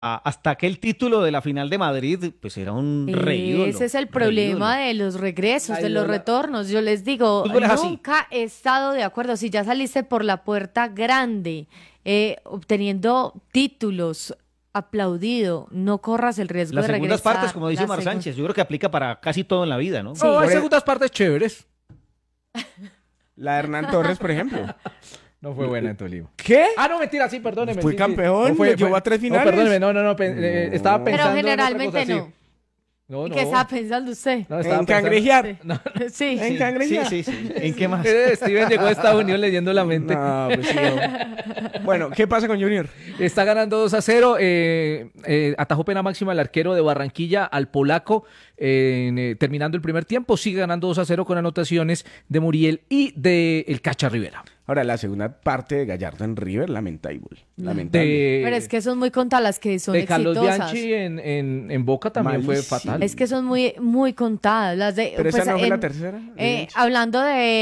hasta aquel título de la final de Madrid, pues era un reídolo. Ese es el problema de los regresos, Ay, de los Lola. retornos. Yo les digo, Fútbol es así. nunca he estado de acuerdo. Si ya saliste por la puerta grande, obteniendo títulos, aplaudido, no corras el riesgo Las de segundas regresar. partes, como dice La Omar segun- Sánchez, yo creo que aplica para casi todo en la vida, ¿no? Sí. No, hay segundas partes chéveres. La de Hernán Torres, por ejemplo. No fue buena en Tolima. ¿Qué? Ah, no, mentira, sí, perdóneme. Fue sí, campeón, No me llevó a 3 finales. No, perdóneme, estaba No. pensando Pero en otra generalmente cosa, sí. no. No, ¿Y no. qué estaba pensando usted? No, estaba En pensando- cangrejear. Sí. En cangrejear. Sí. ¿En qué más? Steven llegó a Estados Unidos leyendo la mente. No, pues sí, no. Bueno, ¿qué pasa con Junior? Está ganando 2-0. Atajó pena máxima el arquero de Barranquilla al polaco terminando el primer tiempo. Sigue ganando 2-0 con anotaciones de Muriel y de el Cacha Rivera. Ahora, la segunda parte de Gallardo en River, lamentable. Lamentable. Pero es que son muy contadas las que son de Carlos exitosas. Bianchi en Boca también fue Malísimo. fatal. Es que son muy, muy contadas. Las de, Pero pues, esa no fue la tercera. hablando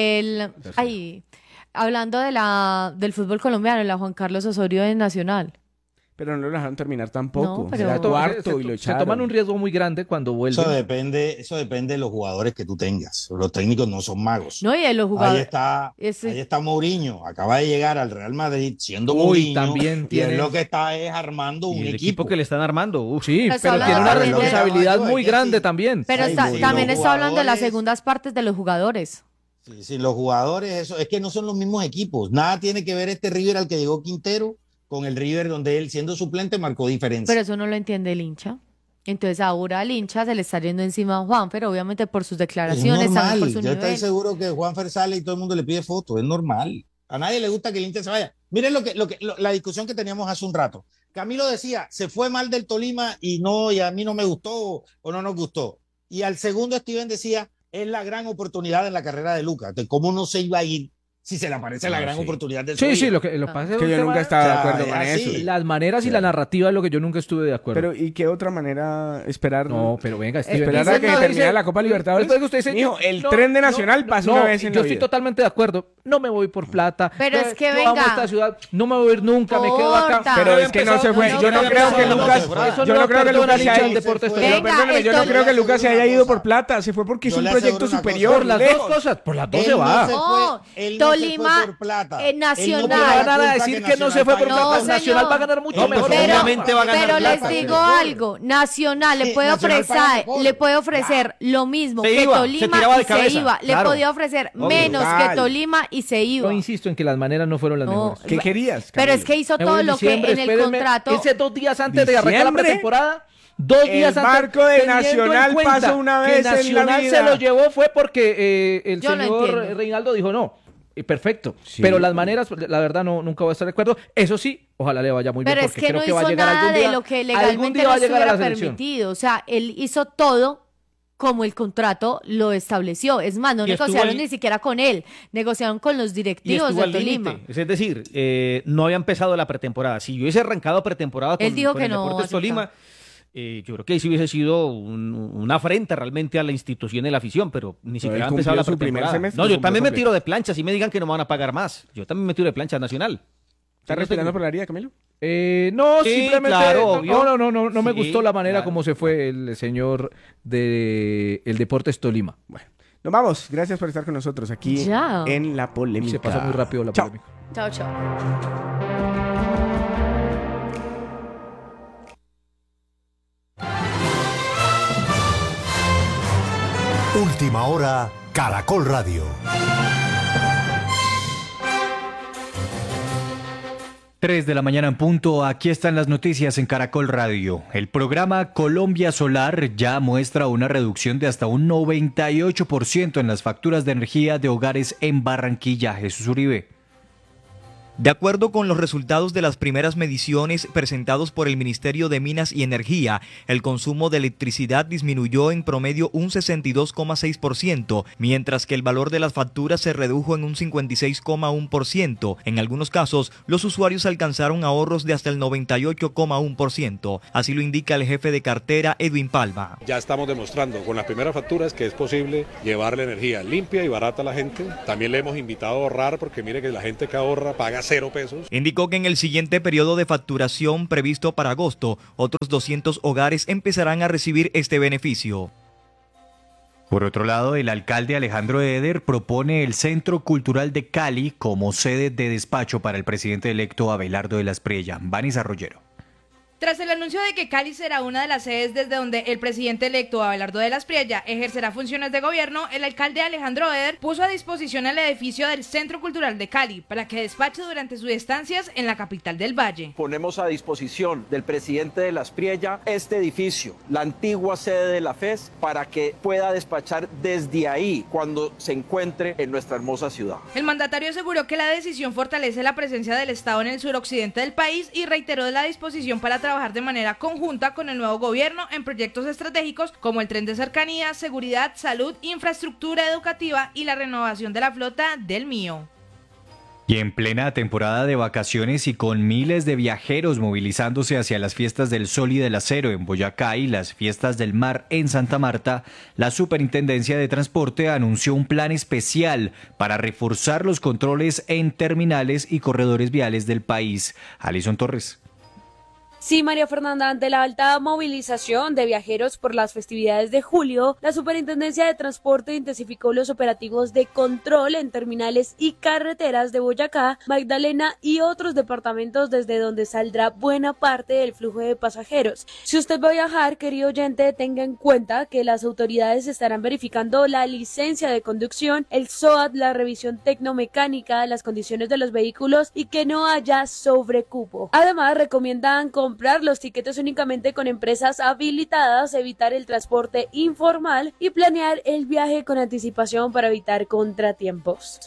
hablando del fútbol colombiano, la Juan Carlos Osorio de Nacional. Pero no lo dejaron terminar tampoco. No, pero- Era cuarto y lo se echaron. toman un riesgo muy grande cuando vuelven. Eso depende de los jugadores que tú tengas. Los técnicos no son magos. No, y de los Ahí jugadores. está, Ese- ahí está Mourinho, acaba de llegar al Real Madrid siendo Uy, Mourinho, también y tiene- él lo que está es armando Y un el equipo. equipo que le están armando. Uf. Sí, Pero pero está tiene una hablando de- responsabilidad Caballo, muy es que grande sí. también. Pero Ay, está- sí, también los está hablando de las jugadores- segundas partes de los jugadores. Sí, los jugadores, eso es que no son los mismos equipos. Nada tiene que ver este River al que llegó Quintero con el River donde él, siendo suplente, marcó diferencia. Pero eso no lo entiende el hincha. Entonces ahora al hincha se le está yendo encima a Juan, pero obviamente por sus es declaraciones, también por normal. su Yo estoy nivel. seguro que Juanfer sale y todo el mundo le pide fotos. Es normal. A nadie le gusta que el Inter se vaya. Miren la discusión que teníamos hace un rato. Camilo decía, se fue mal del Tolima y a mí no me gustó o no nos gustó. Y al segundo Steven decía, es la gran oportunidad en la carrera de Lucas. De cómo no se iba a ir si se le aparece la gran sí. oportunidad del Sí, Tolima. sí, lo que pasa es Que un yo tema nunca de- estaba de O sea, acuerdo con así. eso. Las maneras y la narrativa es lo que yo nunca estuve de acuerdo. Pero, ¿y qué otra manera esperar? no, pero venga, Steven. Esperar a Usted que no termine dice- la Copa Libertadores. Después que usted dice, Mijo, el no, tren de no, Nacional no, pasa no, una vez en yo la estoy vida. totalmente de acuerdo. No me voy por plata. Pero es que yo amo venga. esta ciudad. No me voy a ir nunca. Me quedo acá. Importa. Pero Yo he es que no empezado- se fue. no, Yo no no, creo no, que no, Lucas. Eso Yo no no lo creo que perdona Lucas el se hincha haya del ido. Deportes Pero Tolima. perdóneme, Venga, yo no el creo que Tolima- Lucas se haya ido por plata. Se fue porque Yo hizo un le proyecto aseguro una cosa. superior. Por las lejos. dos cosas. Por las dos Él se no va. se No, fue- él no se Tolima, fue por plata. Nacional. Él No tiene me la van a culpa decir que no se fue por pague No, plata. plata. Nacional señor. va a ganar mucho No, mejor. pues Pero, obviamente va a ganar pero les plata, digo pero- algo, Nacional le Sí, puede Nacional paga ofrecer, mejor. le puede ofrecer lo mismo Se que iba, se Tolima tiraba de y se cabeza, iba, le claro. podía ofrecer Obvio. menos Total. que Tolima y se iba. Yo insisto en que las maneras no fueron las No, mejores. ¿Qué querías? Pero es Camilo? que hizo Me voy todo en lo que diciembre, en el espérenme. contrato. Ese 2 días antes de arrancar la ¿Diciembre? pretemporada. 2 días El antes. barco de teniendo en Nacional cuenta pasó una que vez en la Nacional vida. se lo llevó fue porque el Yo lo señor entiendo. Reinaldo dijo no. Perfecto. Sí. Pero las maneras, la verdad, nunca voy a estar de acuerdo. Eso sí, ojalá le vaya muy Pero bien. es Porque que creo no que va a hizo llegar nada algún día. de lo que Algún legalmente día no va a llegar a la estuviera selección. permitido. O sea, él hizo todo como el contrato lo estableció. Es más, no Y estuvo negociaron al- ni siquiera con él, negociaron con los Y directivos estuvo de al Tolima. límite. Es decir, no había empezado la pretemporada. Si yo hubiese arrancado pretemporada Él dijo con que el no Deportes aceptaba. Tolima, yo creo que ahí sí hubiese sido una afrenta realmente a la institución y la afición, pero ni siquiera ha él empezado la cumplió su primer pretemporada. semestre, No, yo cumplió también me completo. tiro de plancha, si me digan que no me van a pagar más. Yo también me tiro de plancha nacional. ¿Estás respirando por la herida, Camilo? No, Sí, simplemente claro, obvio. no me Sí, gustó la manera claro. como se fue el señor de el Deportes Tolima. Bueno, nos vamos. Gracias por estar con nosotros aquí Ya. en La Polémica. Se pasa muy rápido la Chao. polémica. Chao, chao. Última hora, Caracol Radio. 3 de la mañana en punto, aquí están las noticias en Caracol Radio. El programa Colombia Solar ya muestra una reducción de hasta un 98% en las facturas de energía de hogares en Barranquilla. Jesús Uribe. De acuerdo con los resultados de las primeras mediciones presentados por el Ministerio de Minas y Energía, el consumo de electricidad disminuyó en promedio un 62,6%, mientras que el valor de las facturas se redujo en un 56,1%. En algunos casos, los usuarios alcanzaron ahorros de hasta el 98,1%. Así lo indica el jefe de cartera, Edwin Palma. Ya estamos demostrando con las primeras facturas que es posible llevar la energía limpia y barata a la gente. También le hemos invitado a ahorrar porque mire que la gente que ahorra paga 0 pesos. Indicó que en el siguiente periodo de facturación previsto para agosto, otros 200 hogares empezarán a recibir este beneficio. Por otro lado, el alcalde Alejandro Eder propone el Centro Cultural de Cali como sede de despacho para el presidente electo Abelardo de la Espriella. Vanessa Rollero. Tras el anuncio de que Cali será una de las sedes desde donde el presidente electo Abelardo de la Espriella ejercerá funciones de gobierno, el alcalde Alejandro Eder puso a disposición el edificio del Centro Cultural de Cali para que despache durante sus estancias en la capital del Valle. Ponemos a disposición del presidente de la Espriella este edificio, la antigua sede de la FES, para que pueda despachar desde ahí cuando se encuentre en nuestra hermosa ciudad. El mandatario aseguró que la decisión fortalece la presencia del Estado en el suroccidente del país y reiteró la disposición para trabajar de manera conjunta con el nuevo gobierno en proyectos estratégicos como el tren de cercanía, seguridad, salud, infraestructura educativa y la renovación de la flota del Mío. Y en plena temporada de vacaciones y con miles de viajeros movilizándose hacia las fiestas del Sol y del Acero en Boyacá y las fiestas del mar en Santa Marta, la Superintendencia de Transporte anunció un plan especial para reforzar los controles en terminales y corredores viales del país. Alison Torres. Sí, María Fernanda, ante la alta movilización de viajeros por las festividades de julio, la Superintendencia de Transporte intensificó los operativos de control en terminales y carreteras de Boyacá, Magdalena y otros departamentos desde donde saldrá buena parte del flujo de pasajeros. Si usted va a viajar, querido oyente, tenga en cuenta que las autoridades estarán verificando la licencia de conducción, el SOAT, la revisión tecnomecánica, las condiciones de los vehículos y que no haya sobrecupo. Además, recomiendan comprar los tiquetes únicamente con empresas habilitadas, evitar el transporte informal y planear el viaje con anticipación para evitar contratiempos.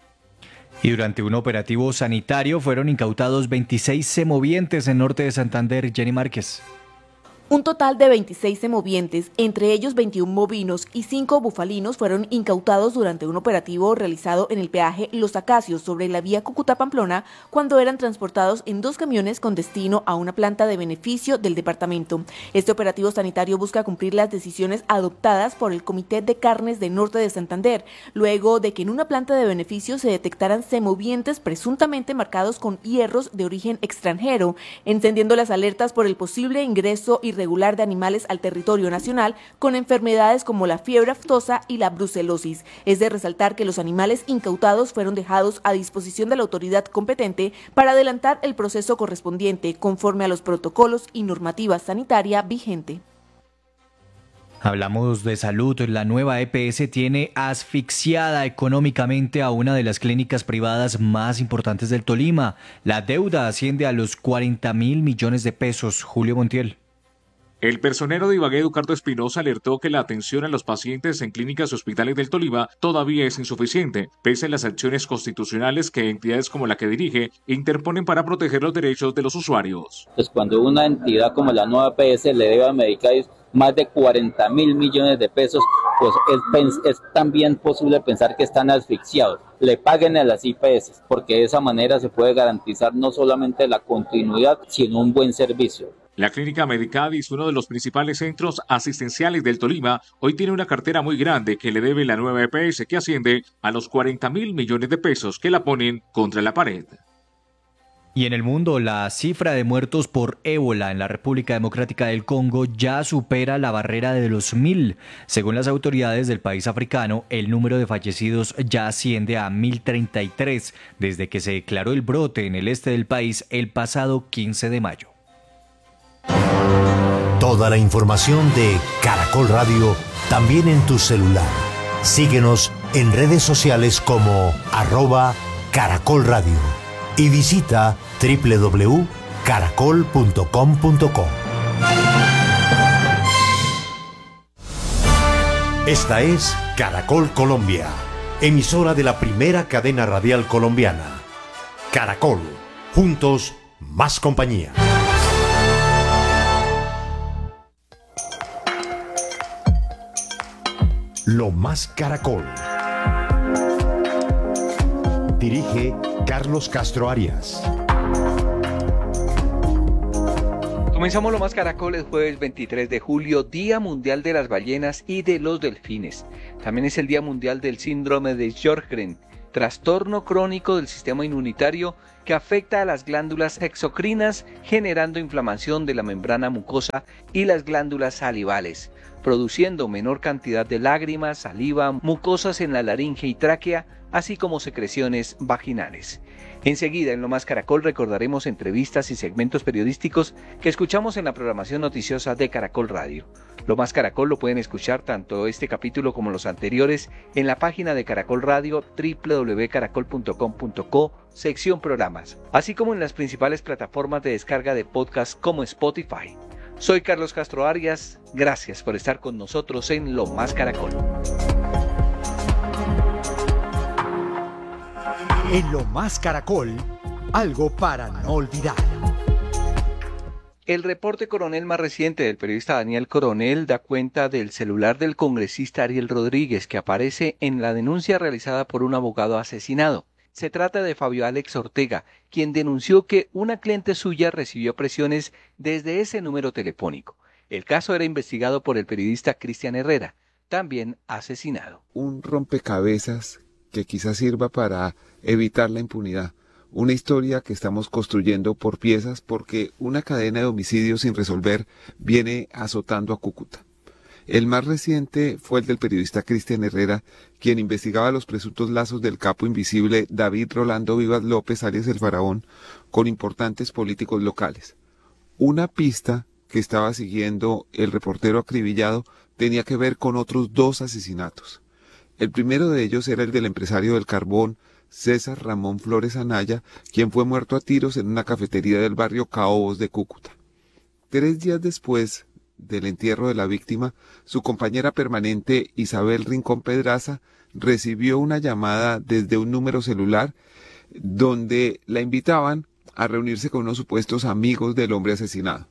Y durante un operativo sanitario fueron incautados 26 semovientes en norte de Santander. Jenny Márquez. Un total de 26 semovientes, entre ellos 21 bovinos y 5 bufalinos, fueron incautados durante un operativo realizado en el peaje Los Acacios sobre la vía Cúcuta-Pamplona cuando eran transportados en 2 camiones con destino a una planta de beneficio del departamento. Este operativo sanitario busca cumplir las decisiones adoptadas por el Comité de Carnes de Norte de Santander, luego de que en una planta de beneficio se detectaran semovientes presuntamente marcados con hierros de origen extranjero, encendiendo las alertas por el posible ingreso irregular de animales al territorio nacional con enfermedades como la fiebre aftosa y la brucelosis. Es de resaltar que los animales incautados fueron dejados a disposición de la autoridad competente para adelantar el proceso correspondiente conforme a los protocolos y normativa sanitaria vigente. Hablamos de salud. La nueva EPS tiene asfixiada económicamente a una de las clínicas privadas más importantes del Tolima. La deuda asciende a los 40.000 millones de pesos. Julio Montiel. El personero de Ibagué, Eduardo Espinosa, alertó que la atención a los pacientes en clínicas y hospitales del Tolima todavía es insuficiente, pese a las acciones constitucionales que entidades como la que dirige interponen para proteger los derechos de los usuarios. Pues cuando una entidad como la nueva EPS le debe a Medicais más de 40.000 millones de pesos, pues es también posible pensar que están asfixiados. Le paguen a las IPS, porque de esa manera se puede garantizar no solamente la continuidad, sino un buen servicio. La Clínica Medicadis, uno de los principales centros asistenciales del Tolima, hoy tiene una cartera muy grande que le debe la nueva EPS, que asciende a los 40.000 millones de pesos que la ponen contra la pared. Y en el mundo, la cifra de muertos por ébola en la República Democrática del Congo ya supera la barrera de los 1.000. Según las autoridades del país africano, el número de fallecidos ya asciende a 1.033 desde que se declaró el brote en el este del país el pasado 15 de mayo. Toda la información de Caracol Radio también en tu celular. Síguenos en redes sociales como @Caracol Radio y visita www.caracol.com.co. Esta es Caracol Colombia, emisora de la primera cadena radial colombiana. Caracol, juntos, más compañía. Lo más Caracol. Dirige Carlos Castro Arias. Comenzamos Lo más Caracol el jueves 23 de julio, Día Mundial de las Ballenas y de los Delfines. También es el Día Mundial del Síndrome de Sjögren. trastorno crónico del sistema inmunitario que afecta a las glándulas exocrinas, generando inflamación de la membrana mucosa y las glándulas salivales, produciendo menor cantidad de lágrimas, saliva, mucosas en la laringe y tráquea, así como secreciones vaginales. Enseguida, en Lo Más Caracol, recordaremos entrevistas y segmentos periodísticos que escuchamos en la programación noticiosa de Caracol Radio. Lo Más Caracol lo pueden escuchar tanto este capítulo como los anteriores en la página de Caracol Radio, www.caracol.com.co, sección programas, así como en las principales plataformas de descarga de podcast como Spotify. Soy Carlos Castro Arias, gracias por estar con nosotros en Lo Más Caracol. En Lo Más Caracol, algo para no olvidar. El reporte coronel más reciente del periodista Daniel Coronel da cuenta del celular del congresista Ariel Rodríguez, que aparece en la denuncia realizada por un abogado asesinado. Se trata de Fabio Alex Ortega, quien denunció que una cliente suya recibió presiones desde ese número telefónico. El caso era investigado por el periodista Cristian Herrera, también asesinado. Un rompecabezas que quizás sirva para evitar la impunidad. Una historia que estamos construyendo por piezas porque una cadena de homicidios sin resolver viene azotando a Cúcuta. El más reciente fue el del periodista Cristian Herrera, quien investigaba los presuntos lazos del capo invisible David Rolando Vivas López, alias El Faraón, con importantes políticos locales. Una pista que estaba siguiendo el reportero acribillado tenía que ver con otros 2 asesinatos. El primero de ellos era el del empresario del carbón, César Ramón Flores Anaya, quien fue muerto a tiros en una cafetería del barrio Caobos de Cúcuta. 3 días después del entierro de la víctima, su compañera permanente Isabel Rincón Pedraza recibió una llamada desde un número celular donde la invitaban a reunirse con unos supuestos amigos del hombre asesinado.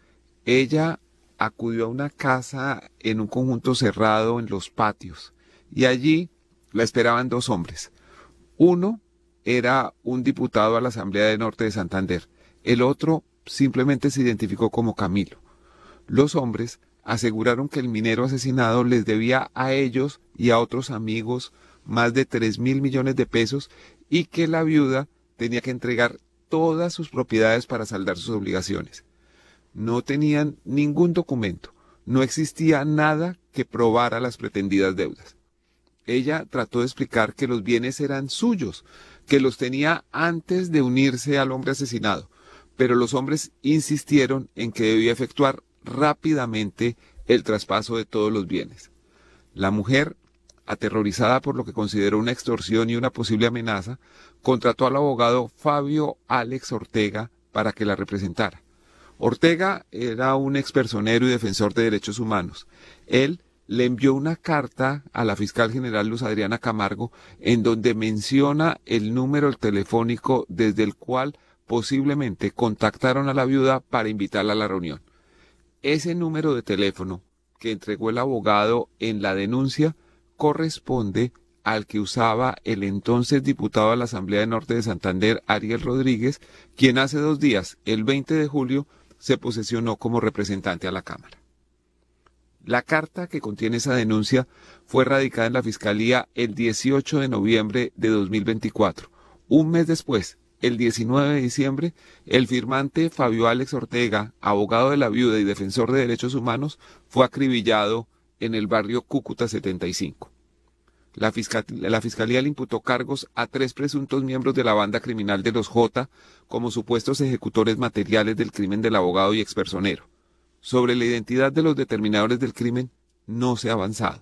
Ella acudió a una casa en un conjunto cerrado en Los Patios y allí la esperaban 2 hombres. Uno era un diputado a la Asamblea de Norte de Santander, el otro simplemente se identificó como Camilo. Los hombres aseguraron que el minero asesinado les debía a ellos y a otros amigos más de 3.000 millones de pesos y que la viuda tenía que entregar todas sus propiedades para saldar sus obligaciones. No tenían ningún documento, no existía nada que probara las pretendidas deudas. Ella trató de explicar que los bienes eran suyos, que los tenía antes de unirse al hombre asesinado, pero los hombres insistieron en que debía efectuar rápidamente el traspaso de todos los bienes. La mujer, aterrorizada por lo que consideró una extorsión y una posible amenaza, contrató al abogado Fabio Alex Ortega para que la representara. Ortega era un expersonero y defensor de derechos humanos. Él le envió una carta a la fiscal general Luz Adriana Camargo en donde menciona el número telefónico desde el cual posiblemente contactaron a la viuda para invitarla a la reunión. Ese número de teléfono que entregó el abogado en la denuncia corresponde al que usaba el entonces diputado a la Asamblea de Norte de Santander, Ariel Rodríguez, quien hace 2 días, el 20 de julio, se posesionó como representante a la Cámara. La carta que contiene esa denuncia fue radicada en la Fiscalía el 18 de noviembre de 2024. Un mes después, el 19 de diciembre, el firmante Fabio Alex Ortega, abogado de la viuda y defensor de derechos humanos, fue acribillado en el barrio Cúcuta 75. La Fiscalía le imputó cargos a 3 presuntos miembros de la banda criminal de los J como supuestos ejecutores materiales del crimen del abogado y expersonero. Sobre la identidad de los determinadores del crimen no se ha avanzado.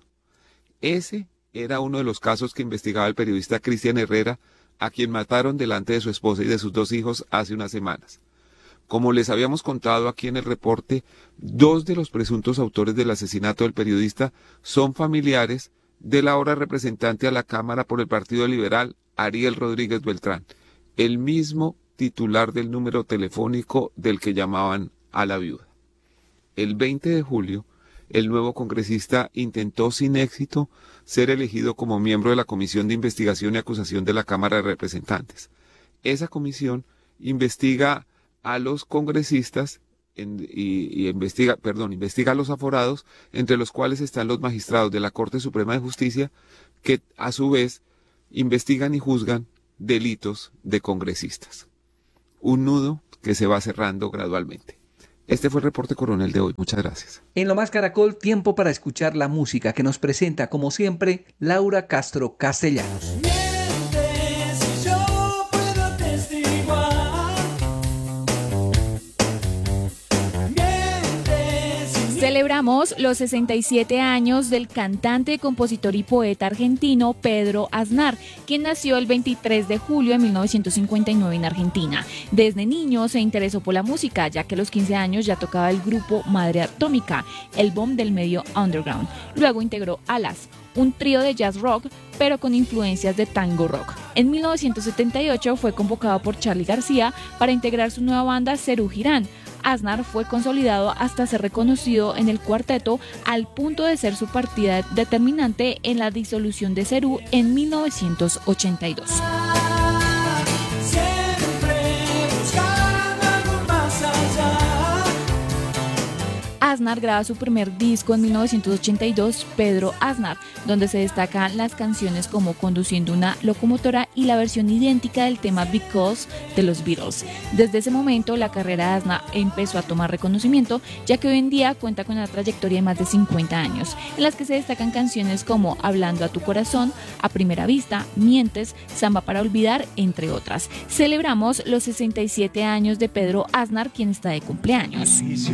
Ese era uno de los casos que investigaba el periodista Cristian Herrera, a quien mataron delante de su esposa y de sus 2 hijos hace unas semanas. Como les habíamos contado aquí en el reporte, 2 de los presuntos autores del asesinato del periodista son familiares del ahora representante a la Cámara por el Partido Liberal, Ariel Rodríguez Beltrán, el mismo titular del número telefónico del que llamaban a la viuda. El 20 de julio, el nuevo congresista intentó sin éxito ser elegido como miembro de la Comisión de Investigación y Acusación de la Cámara de Representantes. Esa comisión investiga a los congresistas investiga a los aforados, entre los cuales están los magistrados de la Corte Suprema de Justicia, que a su vez investigan y juzgan delitos de congresistas. Un nudo que se va cerrando gradualmente. Este fue el reporte coronel de hoy. Muchas gracias. En Lo Más Caracol, tiempo para escuchar la música que nos presenta, como siempre, Laura Castro Castellanos. Celebramos los 67 años del cantante, compositor y poeta argentino Pedro Aznar, quien nació el 23 de julio de 1959 en Argentina. Desde niño se interesó por la música, ya que a los 15 años ya tocaba el grupo Madre Atómica, el boom del medio underground. Luego integró Alas, un trío de jazz rock, pero con influencias de tango rock. En 1978 fue convocado por Charly García para integrar su nueva banda Serú Girán. Aznar fue consolidado hasta ser reconocido en el cuarteto, al punto de ser su partida determinante en la disolución de Serú en 1982. Aznar graba su primer disco en 1982, Pedro Aznar, donde se destacan las canciones como Conduciendo una locomotora y la versión idéntica del tema Because de los Beatles. Desde ese momento, la carrera de Aznar empezó a tomar reconocimiento, ya que hoy en día cuenta con una trayectoria de más de 50 años, en las que se destacan canciones como Hablando a tu corazón, A primera vista, Mientes, Samba para olvidar, entre otras. Celebramos los 67 años de Pedro Aznar, quien está de cumpleaños.